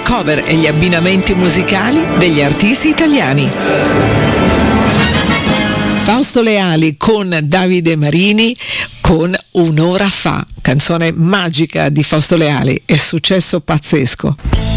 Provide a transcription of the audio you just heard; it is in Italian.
le cover e gli abbinamenti musicali degli artisti italiani. Fausto Leali con Davide Marini con Un'ora fa, canzone magica di Fausto Leali, è successo pazzesco.